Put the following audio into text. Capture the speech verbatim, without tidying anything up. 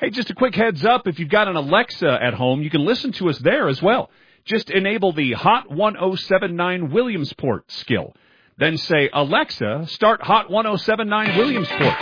Hey, just a quick heads up, if you've got an Alexa at home, you can listen to us there as well. Just enable the Hot ten seventy-nine Williamsport skill. Then say, Alexa, start Hot ten seventy-nine Williamsport.